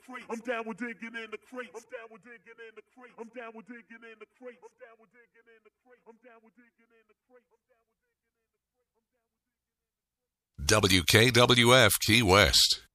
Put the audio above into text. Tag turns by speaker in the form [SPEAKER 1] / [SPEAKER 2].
[SPEAKER 1] crates. I'm down with digging in the crates. I'm down with digging in the crates. I'm down with digging in the crates. I'm down with digging in the crates. I'm down with digging in the crates. I'm down with digging in the crates.
[SPEAKER 2] WKWF Key West.